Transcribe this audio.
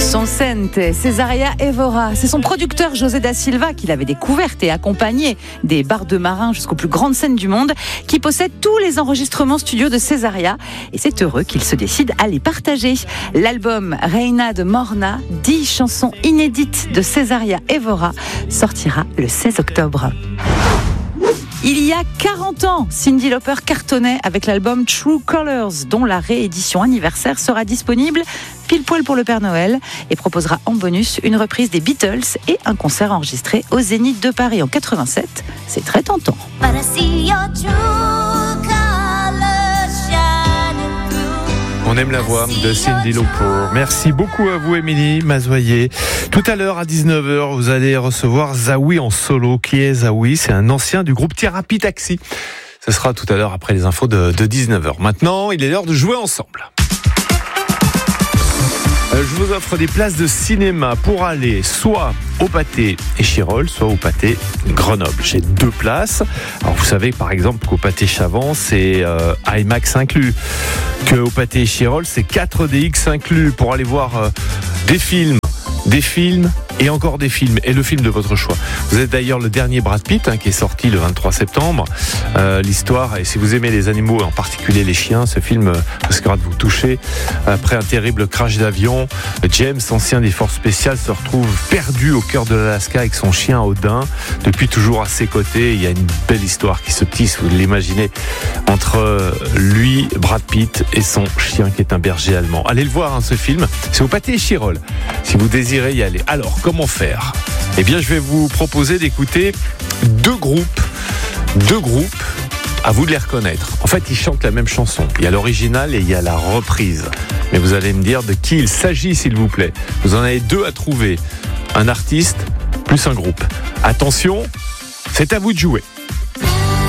Son Sente, Cesaria Evora. C'est son producteur José da Silva qui l'avait découverte et accompagné des bars de marins jusqu'aux plus grandes scènes du monde, qui possède tous les enregistrements studio de Cesaria. Et c'est heureux qu'il se décide à les partager. L'album Reina de Morna, 10 chansons inédites de Cesaria Evora, sortira le 16 octobre. Il y a 40 ans, Cyndi Lauper cartonnait avec l'album True Colors, dont la réédition anniversaire sera disponible pile poil pour le Père Noël et proposera en bonus une reprise des Beatles et un concert enregistré au Zénith de Paris en 87. C'est très tentant. On aime la voix de Cyndi Lauper. Merci beaucoup à vous, Émilie Mazoyer. Tout à l'heure, à 19h, vous allez recevoir Zawi en solo. Qui est Zawi ? C'est un ancien du groupe Thérapie Taxi. Ce sera tout à l'heure après les infos de 19h. Maintenant, il est l'heure de jouer ensemble. Je vous offre des places de cinéma pour aller soit au Pâté Échirolles, soit au Pâté Grenoble. J'ai 2 places. Alors vous savez par exemple qu'au Pâté Chavant, c'est IMAX inclus. Qu'au Pâté Échirolles, c'est 4DX inclus pour aller voir des films et encore des films, et le film de votre choix. Vous êtes d'ailleurs le dernier Brad Pitt qui est sorti le 23 septembre. L'histoire, et si vous aimez les animaux, en particulier les chiens, ce film risquera de vous toucher. Après un terrible crash d'avion, James, ancien des forces spéciales, se retrouve perdu au cœur de l'Alaska avec son chien Odin. Depuis toujours à ses côtés, il y a une belle histoire qui se tisse, vous l'imaginez, entre lui, Brad Pitt, et son chien qui est un berger allemand. Allez le voir, ce film. C'est au Pâté Échirolles, si vous désirez y aller. Alors, comment faire ? Eh bien, je vais vous proposer d'écouter deux groupes. À vous de les reconnaître. En fait, ils chantent la même chanson. Il y a l'original et il y a la reprise. Mais vous allez me dire de qui il s'agit, s'il vous plaît. Vous en avez 2 à trouver. Un artiste plus un groupe. Attention, c'est à vous de jouer.